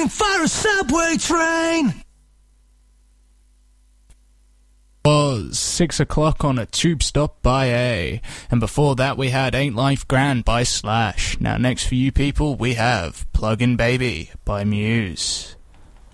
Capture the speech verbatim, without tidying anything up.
waiting for a subway train. Was six o'clock on a tube stop by A, and before that we had Ain't Life Grand by Slash. Now next for you people we have Plug-in Baby by Muse.